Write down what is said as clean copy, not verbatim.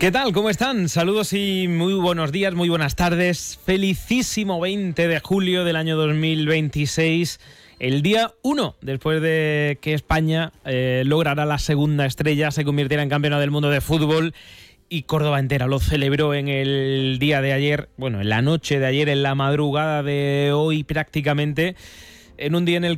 ¿Qué tal? ¿Cómo están? Saludos y muy buenos días, muy buenas tardes. Felicísimo 20 de julio del año 2026. El día 1, después de que España lograra la segunda estrella, se convirtiera en campeona del mundo de fútbol, y Córdoba entera lo celebró en el día de ayer, bueno, en la noche de ayer, en la madrugada de hoy prácticamente, en un día en el